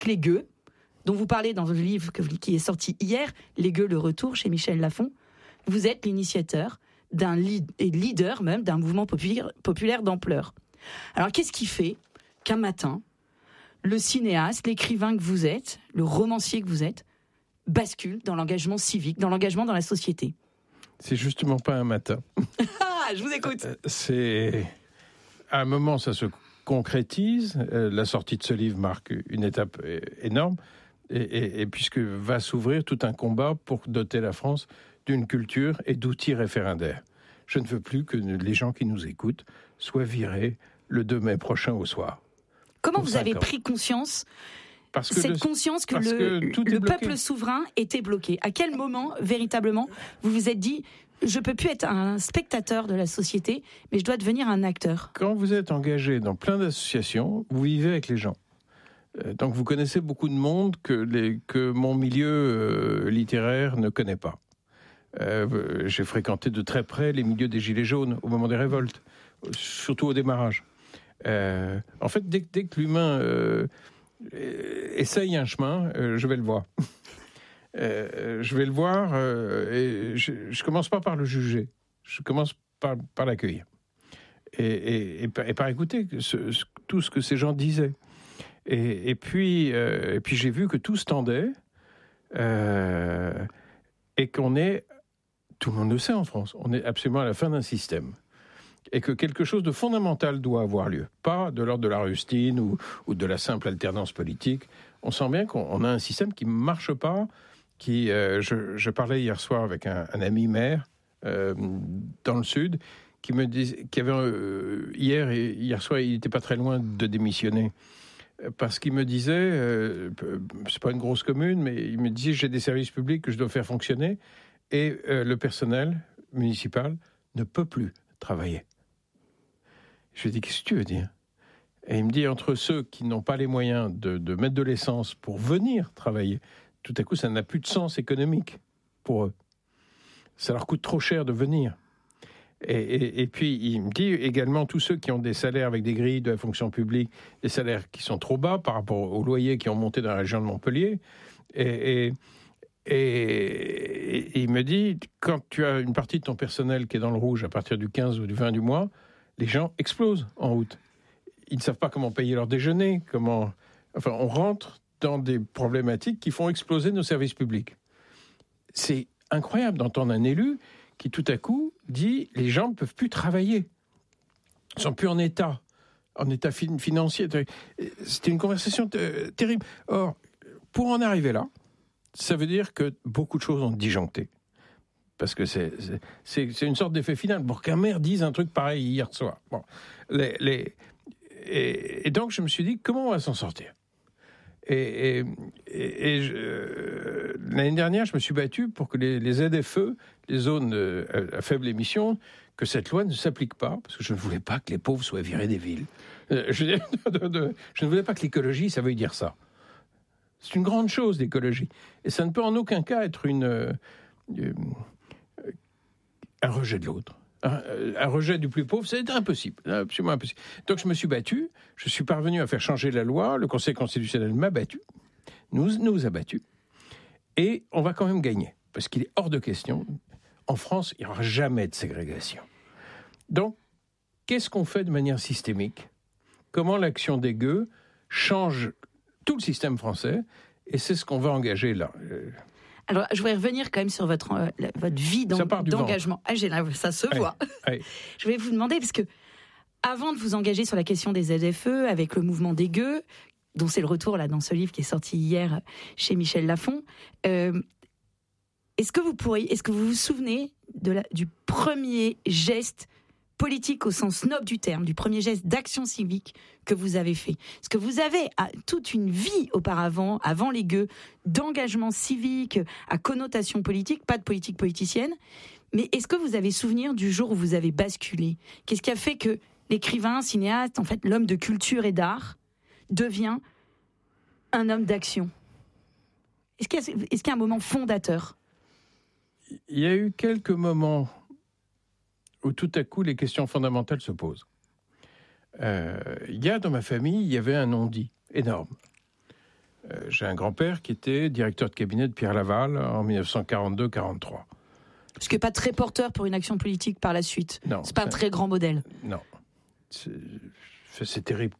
les gueux, dont vous parlez dans le livre qui est sorti hier, Les gueux, le retour, chez Michel Lafon. Vous êtes l'initiateur et leader même d'un mouvement populaire d'ampleur. Alors qu'est-ce qui fait qu'un matin, le cinéaste, l'écrivain que vous êtes, le romancier que vous êtes, bascule dans l'engagement civique, dans l'engagement dans la société? C'est justement pas un matin. Ah, je vous écoute. C'est... À un moment, ça se concrétise. La sortie de ce livre marque une étape énorme. Et puisque va s'ouvrir tout un combat pour doter la France d'une culture et d'outils référendaires. Je ne veux plus que les gens qui nous écoutent soient virés le 2 mai prochain au soir. Comment vous avez pris conscience, conscience que le peuple souverain était bloqué? À quel moment, véritablement, vous vous êtes dit « Je ne peux plus être un spectateur de la société, mais je dois devenir un acteur ». Quand vous êtes engagé dans plein d'associations, vous vivez avec les gens. Donc vous connaissez beaucoup de monde que mon milieu littéraire ne connaît pas. J'ai fréquenté de très près les milieux des Gilets jaunes au moment des révoltes, surtout au démarrage. En fait, dès que l'humain essaye un chemin, je vais le voir. Je vais le voir et je commence pas par le juger. Je commence par l'accueillir. Et par écouter tout ce que ces gens disaient. Et puis j'ai vu que tout se tendait et qu'on est, tout le monde le sait en France, on est absolument à la fin d'un système. Et que quelque chose de fondamental doit avoir lieu. Pas de l'ordre de la rustine ou de la simple alternance politique. On sent bien qu'on a un système qui ne marche pas. Je parlais hier soir avec un ami maire dans le Sud qui me disait qu'il avait hier soir, il n'était pas très loin de démissionner. Parce qu'il me disait, c'est pas une grosse commune, mais il me disait j'ai des services publics que je dois faire fonctionner et le personnel municipal ne peut plus travailler. Je lui ai dit, qu'est-ce que tu veux dire? Et il me dit, entre ceux qui n'ont pas les moyens de mettre de l'essence pour venir travailler, tout à coup, ça n'a plus de sens économique pour eux. Ça leur coûte trop cher de venir. Et puis, il me dit également, tous ceux qui ont des salaires avec des grilles de la fonction publique, des salaires qui sont trop bas par rapport aux loyers qui ont monté dans la région de Montpellier. Et il me dit, quand tu as une partie de ton personnel qui est dans le rouge à partir du 15 ou du 20 du mois, les gens explosent en route. Ils ne savent pas comment payer leur déjeuner, on rentre dans des problématiques qui font exploser nos services publics. C'est incroyable d'entendre un élu qui tout à coup dit les gens ne peuvent plus travailler. Ils ne sont plus en état financier. C'était une conversation terrible. Or, pour en arriver là, ça veut dire que beaucoup de choses ont disjoncté. Parce que c'est une sorte d'effet final. Pour qu'un maire dise un truc pareil hier soir. Bon, et donc, je me suis dit, comment on va s'en sortir? L'année dernière, je me suis battu pour que les ZFE, les zones à faible émission, que cette loi ne s'applique pas, parce que je ne voulais pas que les pauvres soient virés des villes. Je ne voulais pas que l'écologie, ça veuille dire ça. C'est une grande chose, l'écologie. Et ça ne peut en aucun cas être un rejet de l'autre. Un rejet du plus pauvre, c'est impossible, absolument impossible. Donc je me suis battu, je suis parvenu à faire changer la loi, le Conseil constitutionnel m'a battu, nous a battus, et on va quand même gagner, parce qu'il est hors de question, en France, il n'y aura jamais de ségrégation. Donc, qu'est-ce qu'on fait de manière systémique? Comment l'action des gueux change tout le système français, et c'est ce qu'on va engager là. Alors, je voudrais revenir quand même sur votre vie d'engagement. Ah, ça se voit. Ouais. Je vais vous demander, parce que avant de vous engager sur la question des ZFE, avec le mouvement des gueux, dont c'est le retour là dans ce livre qui est sorti hier chez Michel Lafon, est-ce que vous vous souvenez du premier geste politique au sens noble du terme, du premier geste d'action civique que vous avez fait? Parce que vous avez toute une vie auparavant, avant les gueux, d'engagement civique à connotation politique, pas de politique politicienne. Mais est-ce que vous avez souvenir du jour où vous avez basculé? Qu'est-ce qui a fait que l'écrivain, cinéaste, en fait l'homme de culture et d'art, devient un homme d'action? Est-ce qu'il y a un moment fondateur? Il y a eu quelques moments où tout à coup les questions fondamentales se posent. Dans ma famille, il y avait un non-dit énorme. J'ai un grand-père qui était directeur de cabinet de Pierre Laval en 1942-43. Ce qui n'est pas très porteur pour une action politique par la suite. Non, c'est pas un très grand modèle. Non. C'est terrible.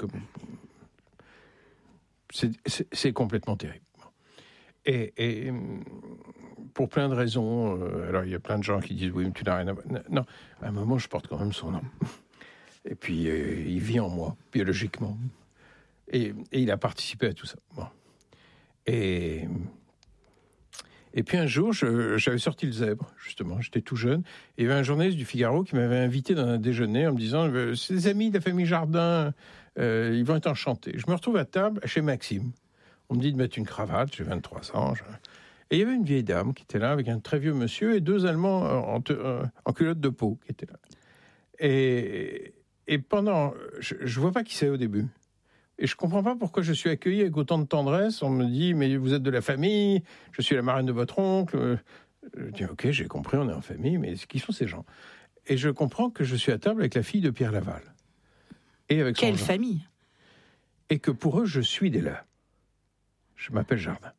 C'est complètement terrible. Et pour plein de raisons, alors il y a plein de gens qui disent oui, mais tu n'as rien à voir. Non, à un moment, je porte quand même son nom. Et puis, il vit en moi, biologiquement. Et il a participé à tout ça. Bon. Et puis un jour, j'avais sorti le Zèbre, justement, j'étais tout jeune, et il y avait un journaliste du Figaro qui m'avait invité dans un déjeuner en me disant « C'est des amis de la famille Jardin, ils vont être enchantés. » Je me retrouve à table chez Maxime. On me dit de mettre une cravate, j'ai 23 ans. Et il y avait une vieille dame qui était là avec un très vieux monsieur et 2 Allemands en culotte de peau qui étaient là. Et pendant... Je ne vois pas qui c'est au début. Et je ne comprends pas pourquoi je suis accueilli avec autant de tendresse. On me dit, mais vous êtes de la famille, je suis la marraine de votre oncle. Je dis, ok, j'ai compris, on est en famille, mais qui sont ces gens? Et je comprends que je suis à table avec la fille de Pierre Laval. Et avec Quelle famille? Et que pour eux, je suis des leurs. Je m'appelle Jardin.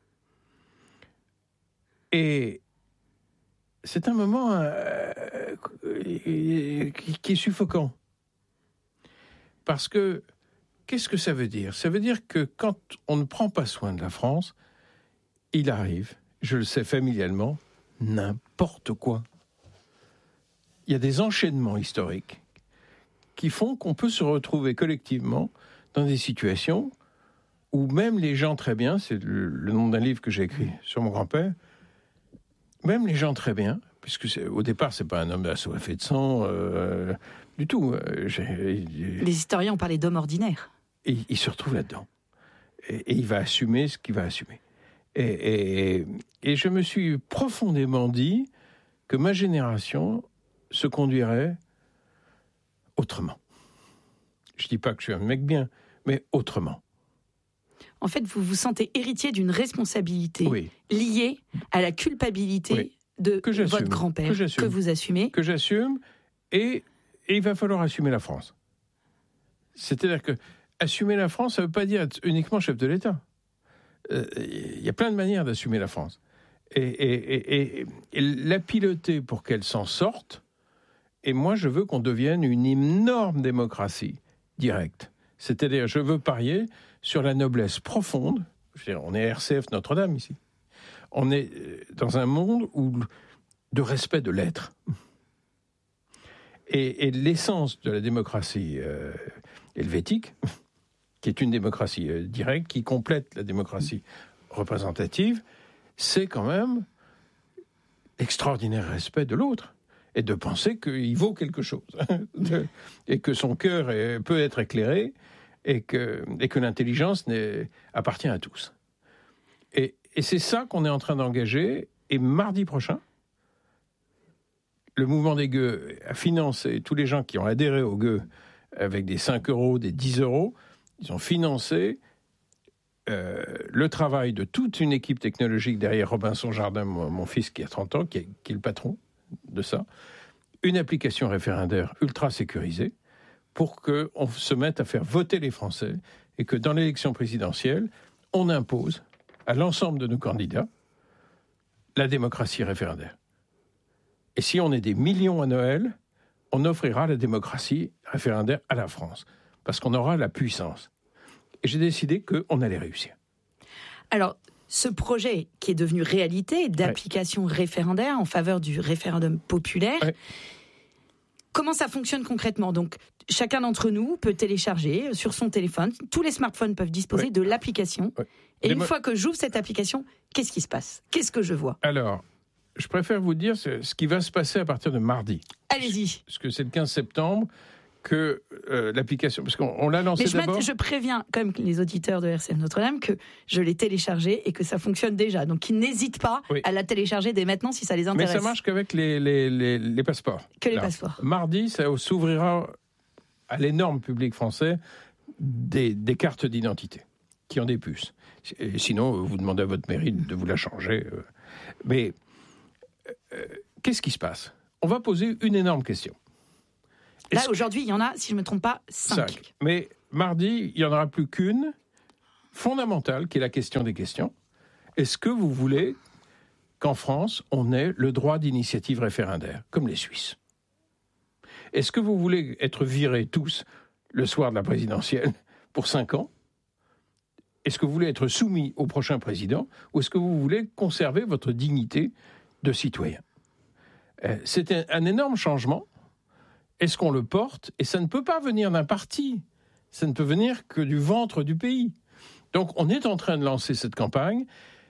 Et c'est un moment qui est suffocant. Parce que qu'est-ce que ça veut dire? Ça veut dire que quand on ne prend pas soin de la France, il arrive, je le sais familialement, n'importe quoi. Il y a des enchaînements historiques qui font qu'on peut se retrouver collectivement dans des situations où même les gens très bien, c'est le nom d'un livre que j'ai écrit sur mon grand-père, même les gens très bien, puisque au départ, c'est pas un homme assoiffé de sang du tout. Les historiens ont parlé d'homme ordinaire. Et il se retrouve là-dedans. Et il va assumer ce qu'il va assumer. Et je me suis profondément dit que ma génération se conduirait autrement. Je ne dis pas que je suis un mec bien, mais autrement. En fait, vous vous sentez héritier d'une responsabilité liée à la culpabilité de votre grand-père, que vous assumez. Que j'assume, et il va falloir assumer la France. C'est-à-dire que assumer la France, ça ne veut pas dire être uniquement chef de l'État. Il y a plein de manières d'assumer la France. Et la piloter pour qu'elle s'en sorte. Et moi, je veux qu'on devienne une énorme démocratie directe. C'est-à-dire, je veux parier sur la noblesse profonde. Je veux dire, on est RCF Notre-Dame ici. On est dans un monde de respect de l'être. Et l'essence de la démocratie helvétique, qui est une démocratie directe, qui complète la démocratie représentative, c'est quand même l'extraordinaire respect de l'autre. Et de penser qu'il vaut quelque chose. Et que son cœur peut être éclairé, et que l'intelligence appartient à tous. Et c'est ça qu'on est en train d'engager. Et mardi prochain, le mouvement des gueux a financé tous les gens qui ont adhéré aux gueux avec des 5 euros, des 10 euros. Ils ont financé le travail de toute une équipe technologique derrière Robinson Jardin, mon fils qui a 30 ans, qui est le patron de ça. Une application référendaire ultra sécurisée pour qu'on se mette à faire voter les Français et que dans l'élection présidentielle, on impose à l'ensemble de nos candidats la démocratie référendaire. Et si on est des millions à Noël, on offrira la démocratie référendaire à la France, parce qu'on aura la puissance. Et j'ai décidé qu'on allait réussir. Alors, ce projet qui est devenu réalité d'application référendaire en faveur du référendum populaire, comment ça fonctionne concrètement? Donc, chacun d'entre nous peut télécharger sur son téléphone, tous les smartphones peuvent disposer de l'application. Et une fois que j'ouvre cette application, qu'est-ce qui se passe? Qu'est-ce que je vois? Alors, je préfère vous dire ce qui va se passer à partir de mardi. Allez-y. Parce que c'est le 15 septembre que l'application... Parce qu'on l'a lancée d'abord... Mais je préviens quand même les auditeurs de RCF Notre-Dame que je l'ai téléchargée et que ça fonctionne déjà. Donc, qu'ils n'hésitent pas à la télécharger dès maintenant si ça les intéresse. Mais ça marche qu'avec les passeports. Que les passeports. Mardi, ça s'ouvrira à l'énorme public français des cartes d'identité qui ont des puces. Et sinon, vous demandez à votre mairie de vous la changer. Mais qu'est-ce qui se passe? On va poser une énorme question. Là, aujourd'hui, il y en a, si je ne me trompe pas, 5. Mais mardi, il n'y en aura plus qu'une fondamentale qui est la question des questions. Est-ce que vous voulez qu'en France, on ait le droit d'initiative référendaire, comme les Suisses ? Est-ce que vous voulez être virés tous le soir de la présidentielle pour 5 ans ? Est-ce que vous voulez être soumis au prochain président ou est-ce que vous voulez conserver votre dignité de citoyen ? C'est un énorme changement. Est-ce qu'on le porte ? Et ça ne peut pas venir d'un parti. Ça ne peut venir que du ventre du pays. Donc on est en train de lancer cette campagne.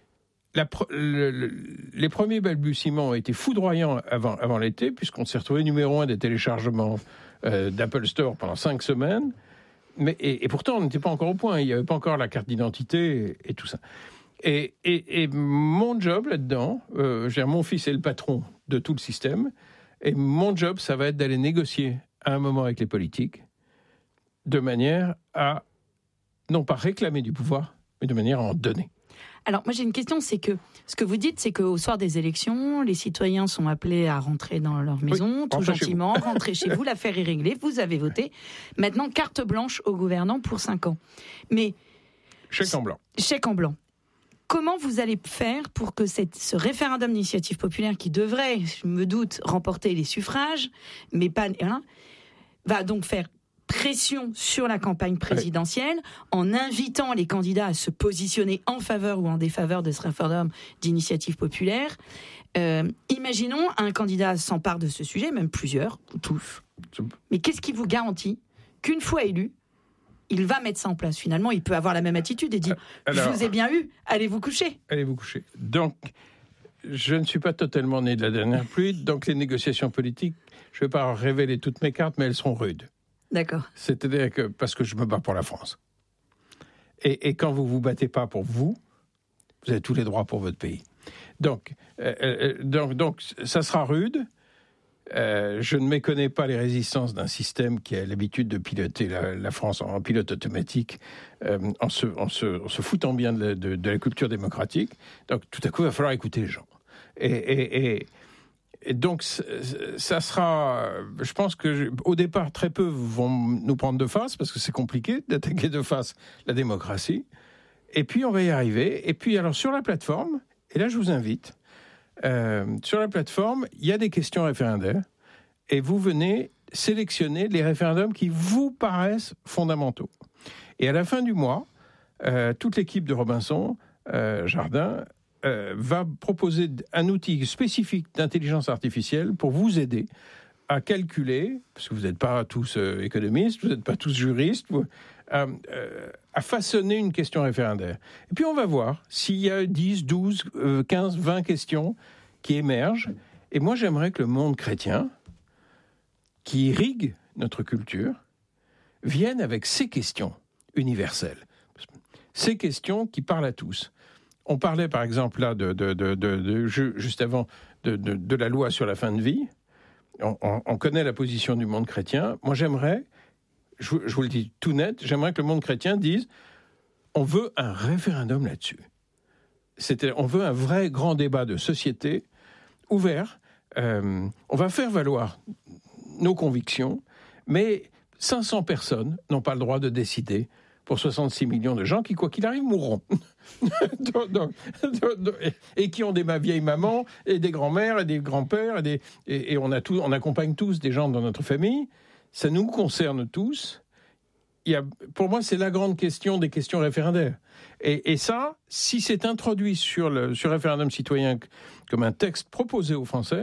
Les premiers balbutiements ont été foudroyants avant l'été, puisqu'on s'est retrouvé numéro 1 des téléchargements d'Apple Store pendant 5 semaines. Et pourtant, on n'était pas encore au point. Il n'y avait pas encore la carte d'identité et tout ça. Et mon job là-dedans, mon fils est le patron de tout le système, et mon job, ça va être d'aller négocier à un moment avec les politiques, de manière à, non pas réclamer du pouvoir, mais de manière à en donner. Alors, moi, j'ai une question, c'est que ce que vous dites, c'est qu'au soir des élections, les citoyens sont appelés à rentrer dans leur maison, tout gentiment, rentrer chez vous, l'affaire est réglée, vous avez voté. Maintenant, carte blanche au gouvernant pour 5 ans. Mais... Chèque en blanc. Chèque en blanc. Comment vous allez faire pour que ce référendum d'initiative populaire, qui devrait, je me doute, remporter les suffrages, mais pas... va donc faire pression sur la campagne présidentielle en invitant les candidats à se positionner en faveur ou en défaveur de ce référendum d'initiative populaire. Imaginons un candidat s'empare de ce sujet, même plusieurs, ou tous. Mais qu'est-ce qui vous garantit qu'une fois élu, il va mettre ça en place? Finalement, il peut avoir la même attitude et dire « Je vous ai bien eu, allez vous coucher ». Allez vous coucher. Donc, je ne suis pas totalement né de la dernière pluie, donc les négociations politiques, je ne vais pas révéler toutes mes cartes, mais elles seront rudes. D'accord. C'est-à-dire que, parce que je me bats pour la France. Et quand vous ne vous battez pas pour vous avez tous les droits pour votre pays. Donc ça sera rude. Je ne méconnais pas les résistances d'un système qui a l'habitude de piloter la France en pilote automatique, en se foutant bien de la culture démocratique. Donc tout à coup, il va falloir écouter les gens. Et donc, ça sera... Je pense qu'au départ, très peu vont nous prendre de face, parce que c'est compliqué d'attaquer de face la démocratie. Et puis, on va y arriver. Et puis, alors, sur la plateforme, et là, je vous invite, sur la plateforme, il y a des questions référendaires, et vous venez sélectionner les référendums qui vous paraissent fondamentaux. Et à la fin du mois, toute l'équipe de Robinson Jardin va proposer un outil spécifique d'intelligence artificielle pour vous aider à calculer, parce que vous n'êtes pas tous économistes, vous n'êtes pas tous juristes, à façonner une question référendaire. Et puis on va voir s'il y a 10, 12, 15, 20 questions qui émergent. Et moi j'aimerais que le monde chrétien, qui irrigue notre culture, vienne avec ces questions universelles. Ces questions qui parlent à tous. On parlait par exemple là juste avant de la loi sur la fin de vie. On connaît la position du monde chrétien. Moi j'aimerais, je vous le dis tout net, j'aimerais que le monde chrétien dise on veut un référendum là-dessus. On veut un vrai grand débat de société ouvert. On va faire valoir nos convictions, mais 500 personnes n'ont pas le droit de décider pour 66 millions de gens qui, quoi qu'il arrive, mourront. Et qui ont des vieilles mamans, et des grands-mères, et des grands-pères, et on accompagne tous des gens dans notre famille. Ça nous concerne tous. Pour moi, c'est la grande question des questions référendaires. Et ça, si c'est introduit sur référendum citoyen comme un texte proposé aux Français,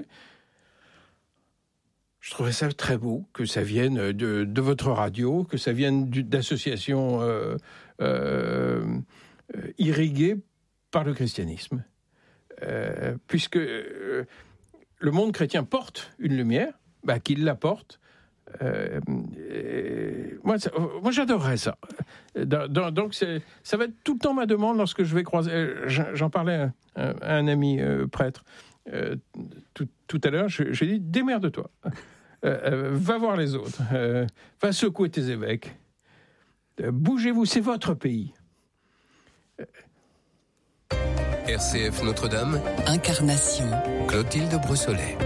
je trouverais ça très beau que ça vienne de votre radio, que ça vienne d'associations irriguées par le christianisme. Puisque le monde chrétien porte une lumière, qu'il la porte. Moi, j'adorerais ça. Donc, ça va être tout le temps ma demande lorsque je vais croiser... J'en parlais à un ami prêtre tout à l'heure. J'ai dit, démerde-toi. Va voir les autres. Va secouer tes évêques. Bougez-vous, c'est votre pays. RCF Notre-Dame. Incarnation. Clotilde Brossolet.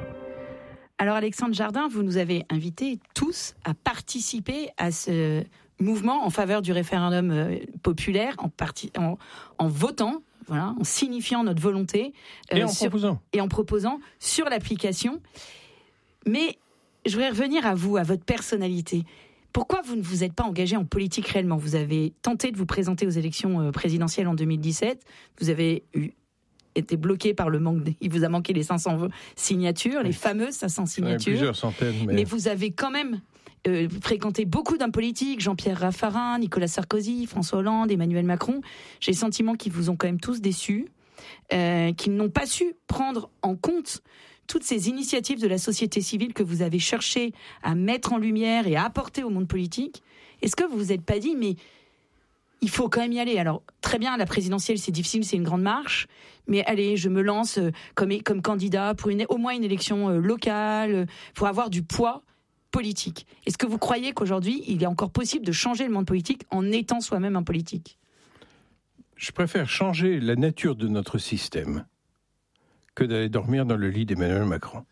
Alors Alexandre Jardin, vous nous avez invités tous à participer à ce mouvement en faveur du référendum populaire, en votant, voilà, en signifiant notre volonté. Et en proposant sur l'application. Mais je voudrais revenir à vous, à votre personnalité. Pourquoi vous ne vous êtes pas engagé en politique réellement ? Vous avez tenté de vous présenter aux élections présidentielles en 2017. Vous avez été bloqué par le manque. Il vous a manqué les 500 signatures, les fameuses 500 signatures. Plusieurs centaines. Mais vous avez quand même fréquenté beaucoup d'hommes politiques, Jean-Pierre Raffarin, Nicolas Sarkozy, François Hollande, Emmanuel Macron. J'ai le sentiment qu'ils vous ont quand même tous déçus, qu'ils n'ont pas su prendre en compte toutes ces initiatives de la société civile que vous avez cherché à mettre en lumière et à apporter au monde politique. Est-ce que vous vous êtes pas dit, mais il faut quand même y aller ? Alors, très bien, la présidentielle, c'est difficile, c'est une grande marche, mais allez, je me lance comme candidat pour au moins une élection locale, pour avoir du poids politique. Est-ce que vous croyez qu'aujourd'hui, il est encore possible de changer le monde politique en étant soi-même un politique ? Je préfère changer la nature de notre système que d'aller dormir dans le lit d'Emmanuel Macron.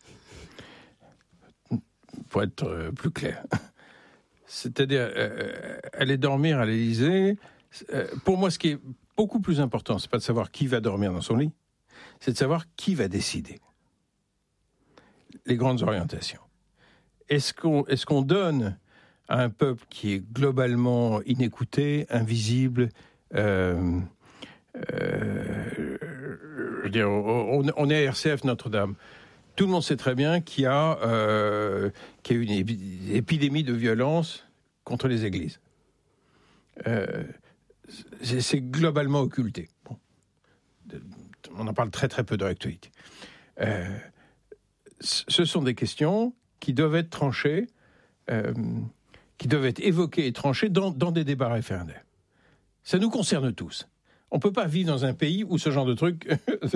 Pour être plus clair. C'est-à-dire, aller dormir à l'Élysée, pour moi, ce qui est beaucoup plus important, c'est pas de savoir qui va dormir dans son lit, c'est de savoir qui va décider. Les grandes orientations. Est-ce qu'on donne à un peuple qui est globalement inécouté, invisible, je veux dire, on est à RCF Notre-Dame. Tout le monde sait très bien qu'il y a une épidémie de violence contre les églises. C'est globalement occulté. Bon. On en parle très très peu dans l'actualité. Ce sont des questions qui doivent être tranchées, qui doivent être évoquées et tranchées dans des débats référendaires. Ça nous concerne tous. On ne peut pas vivre dans un pays où ce genre de truc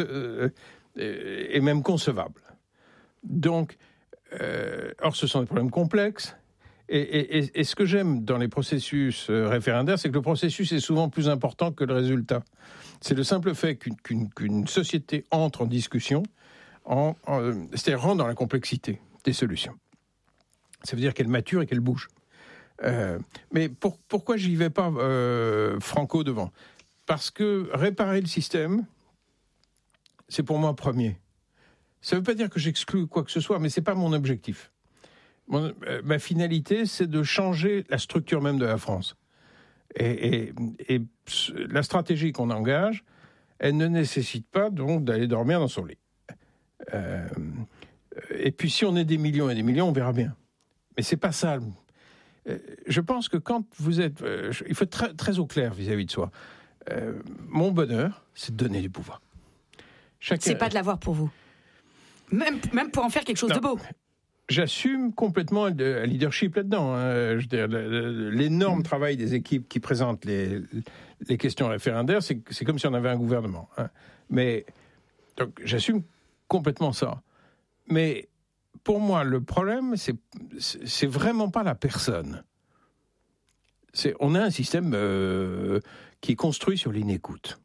est même concevable. Donc, or, ce sont des problèmes complexes. Et ce que j'aime dans les processus référendaires, c'est que le processus est souvent plus important que le résultat. C'est le simple fait qu'une société entre en discussion, c'est-à-dire rentre dans la complexité des solutions. Ça veut dire qu'elle mature et qu'elle bouge. Mais pourquoi j'y vais pas franco devant ? Parce que réparer le système, c'est pour moi premier. Ça ne veut pas dire que j'exclus quoi que ce soit, mais ce n'est pas mon objectif. Ma finalité, c'est de changer la structure même de la France. Et la stratégie qu'on engage, elle ne nécessite pas donc d'aller dormir dans son lit. Et puis si on est des millions et des millions, on verra bien. Mais c'est pas ça. Je pense que quand vous êtes... il faut être très, très au clair vis-à-vis de soi. Mon bonheur, c'est de donner du pouvoir. C'est pas de l'avoir pour vous. Même pour en faire quelque chose de beau. J'assume complètement le leadership là-dedans. Je veux dire, l'énorme travail des équipes qui présentent les questions référendaires, c'est comme si on avait un gouvernement. Mais donc, j'assume complètement ça. Mais pour moi, le problème, c'est vraiment pas la personne. On a un système qui est construit sur l'inécoute.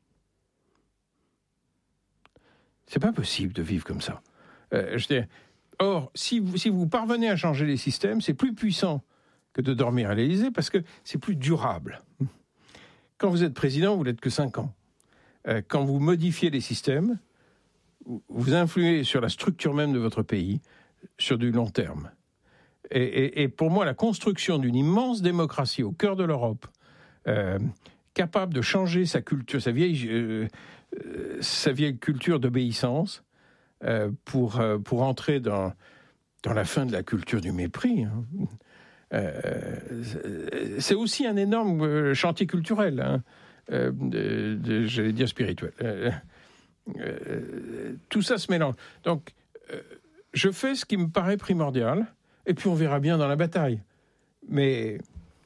C'est pas possible de vivre comme ça. Je veux dire, or, si vous parvenez à changer les systèmes, c'est plus puissant que de dormir à l'Élysée parce que c'est plus durable. Quand vous êtes président, vous n'êtes que 5 ans. Quand vous modifiez les systèmes, vous influez sur la structure même de votre pays sur du long terme. Et pour moi, la construction d'une immense démocratie au cœur de l'Europe, capable de changer sa culture, sa vieille culture d'obéissance, pour entrer dans la fin de la culture du mépris. C'est aussi un énorme chantier culturel, j'allais dire spirituel. Tout ça se mélange. Donc, je fais ce qui me paraît primordial, et puis on verra bien dans la bataille. Mais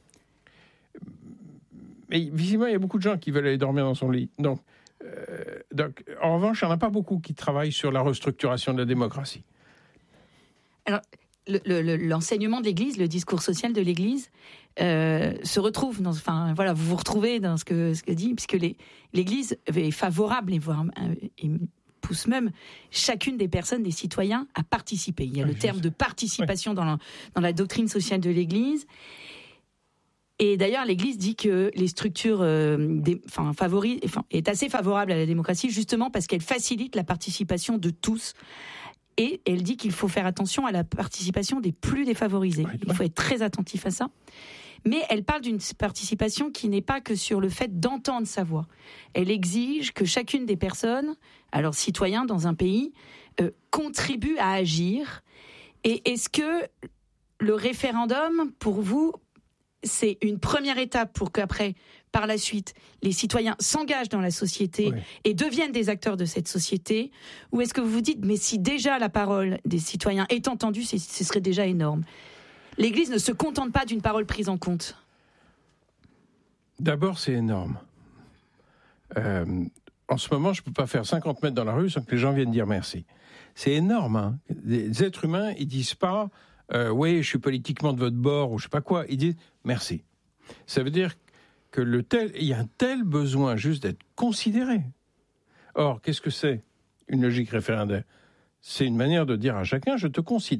visiblement, il y a beaucoup de gens qui veulent aller dormir dans son lit. Donc, en revanche, il n'y en a pas beaucoup qui travaillent sur la restructuration de la démocratie. Alors, l'enseignement de l'Église, le discours social de l'Église, se retrouve vous vous retrouvez dans ce que dit, puisque l'Église est favorable et pousse même chacune des personnes, des citoyens, à participer. Il y a le terme de participation dans la doctrine sociale de l'Église. Et d'ailleurs, l'Église dit que les structures est assez favorable à la démocratie, justement parce qu'elle facilite la participation de tous. Et elle dit qu'il faut faire attention à la participation des plus défavorisés. Il faut être très attentif à ça. Mais elle parle d'une participation qui n'est pas que sur le fait d'entendre sa voix. Elle exige que chacune des personnes, alors citoyens dans un pays, contribue à agir. Et est-ce que le référendum, pour vous, c'est une première étape pour qu'après, par la suite, les citoyens s'engagent dans la société et deviennent des acteurs de cette société? Ou est-ce que vous vous dites, mais si déjà la parole des citoyens est entendue, ce serait déjà énorme? L'Église ne se contente pas d'une parole prise en compte. D'abord, c'est énorme. En ce moment, je ne peux pas faire 50 mètres dans la rue sans que les gens viennent dire merci. C'est énorme. Hein. Les êtres humains, ils ne disent pas « oui, je suis politiquement de votre bord » ou je ne sais pas quoi. Ils disent « merci ». Ça veut dire que il y a un tel besoin juste d'être considéré. Or, qu'est-ce que c'est une logique référendaire? C'est une manière de dire à chacun « je te considère ».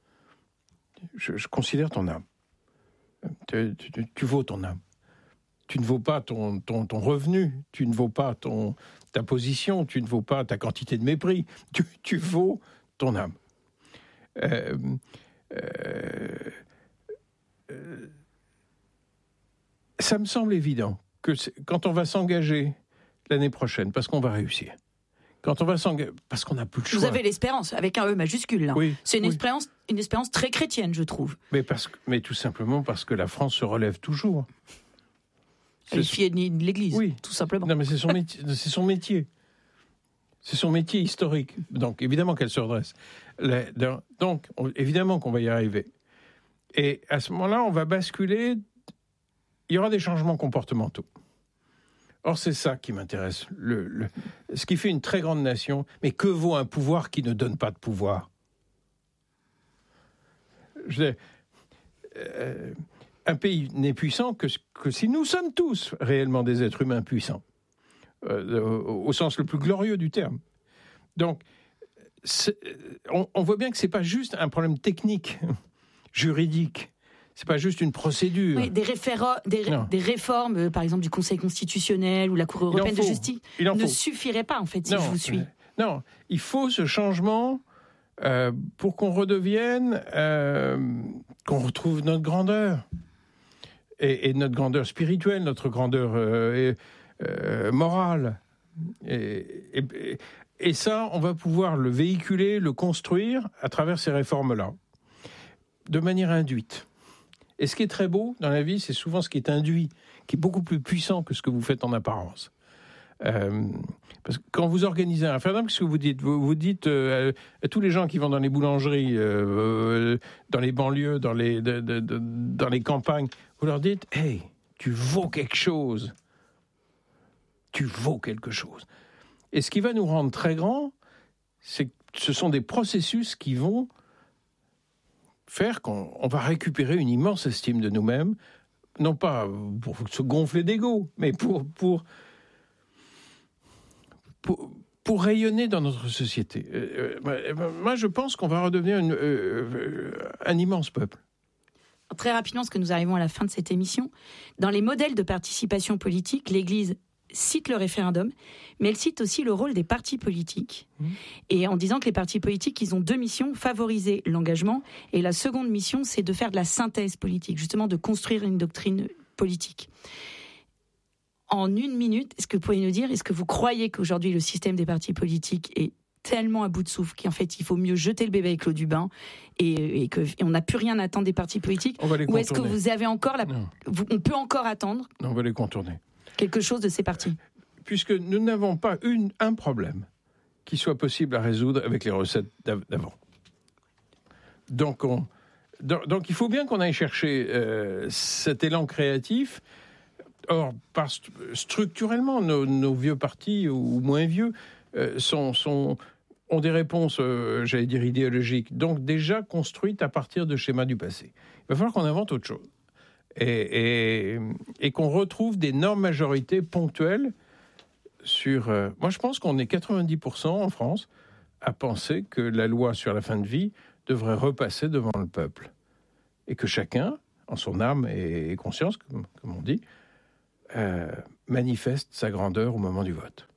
Je considère ton âme. Tu vaux ton âme. Tu ne vaux pas ton revenu, tu ne vaux pas ta position, tu ne vaux pas ta quantité de mépris, tu vaux ton âme. Ça me semble évident que quand on va s'engager l'année prochaine, parce qu'on va réussir, quand on va s'engager, parce qu'on n'a plus le choix. Vous avez l'espérance, avec un E majuscule, là. Oui, c'est une espérance très chrétienne, je trouve. Mais tout simplement parce que la France se relève toujours. Elle est fille de l'Église, tout simplement. Non, mais c'est son métier. C'est son métier. C'est son métier historique. Donc, évidemment qu'elle se redresse. Donc, évidemment qu'on va y arriver. Et à ce moment-là, on va basculer. Il y aura des changements comportementaux. Or, c'est ça qui m'intéresse. Ce qui fait une très grande nation. Mais que vaut un pouvoir qui ne donne pas de pouvoir? Un pays n'est puissant que si nous sommes tous réellement des êtres humains puissants, au sens le plus glorieux du terme. Donc, on voit bien que c'est pas juste un problème technique, juridique. C'est pas juste une procédure. Oui, des réformes, par exemple du Conseil constitutionnel ou la Cour européenne de justice, ne suffiraient pas en fait, si je vous suis. Non, il faut ce changement pour qu'on redevienne, qu'on retrouve notre grandeur. Et notre grandeur spirituelle, notre grandeur morale. Et ça, on va pouvoir le véhiculer, le construire à travers ces réformes-là, de manière induite. Et ce qui est très beau dans la vie, c'est souvent ce qui est induit, qui est beaucoup plus puissant que ce que vous faites en apparence. Parce que quand vous organisez un référendum, qu'est-ce que vous dites? Vous dites à tous les gens qui vont dans les boulangeries, dans les banlieues, dans les campagnes, vous leur dites « Hey, tu vaux quelque chose. Tu vaux quelque chose. » Et ce qui va nous rendre très grands, c'est que ce sont des processus qui vont faire qu'on va récupérer une immense estime de nous-mêmes, non pas pour se gonfler d'ego, mais pour rayonner dans notre société. Moi, je pense qu'on va redevenir un immense peuple. Très rapidement, parce que nous arrivons à la fin de cette émission, dans les modèles de participation politique, l'Église cite le référendum, mais elle cite aussi le rôle des partis politiques. Et en disant que les partis politiques, ils ont deux missions, favoriser l'engagement, et la seconde mission, c'est de faire de la synthèse politique, justement de construire une doctrine politique. En une minute, est-ce que vous pouvez nous dire, est-ce que vous croyez qu'aujourd'hui le système des partis politiques est tellement à bout de souffle qu'en fait il faut mieux jeter le bébé avec l'eau du bain et qu'on n'a plus rien à attendre des partis politiques? Ou est-ce que vous avez encore on peut encore attendre? On va les contourner. Quelque chose de ces partis? Puisque nous n'avons pas un problème qui soit possible à résoudre avec les recettes d'avant. Donc il faut bien qu'on aille chercher cet élan créatif. Or, structurellement, nos vieux partis, ou moins vieux, ont des réponses, j'allais dire, idéologiques, donc déjà construites à partir de schémas du passé. Il va falloir qu'on invente autre chose. Et qu'on retrouve des normes majorités ponctuelles sur... moi, je pense qu'on est 90% en France à penser que la loi sur la fin de vie devrait repasser devant le peuple. Et que chacun, en son âme et conscience, comme on dit, manifeste sa grandeur au moment du vote.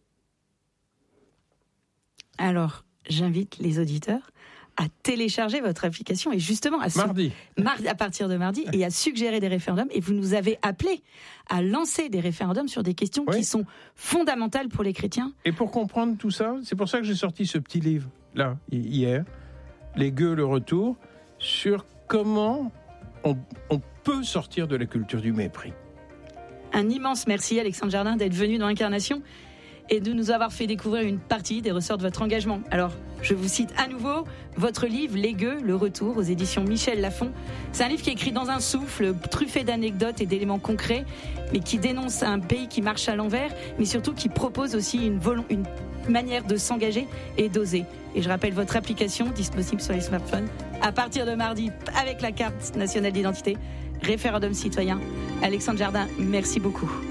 Alors, j'invite les auditeurs à télécharger votre application et justement à partir de mardi et à suggérer des référendums. Et vous nous avez appelé à lancer des référendums sur des questions qui sont fondamentales pour les chrétiens. Et pour comprendre tout ça, c'est pour ça que j'ai sorti ce petit livre, là, hier, Les gueux, le retour, sur comment on peut sortir de la culture du mépris. Un immense merci, Alexandre Jardin, d'être venu dans l'Incarnation et de nous avoir fait découvrir une partie des ressorts de votre engagement. Alors, je vous cite à nouveau votre livre « Les gueux, le retour » aux éditions Michel Lafon. C'est un livre qui est écrit dans un souffle, truffé d'anecdotes et d'éléments concrets, mais qui dénonce un pays qui marche à l'envers, mais surtout qui propose aussi une manière de s'engager et d'oser. Et je rappelle votre application disponible sur les smartphones à partir de mardi avec la carte nationale d'identité, référendum citoyen. Alexandre Jardin, merci beaucoup.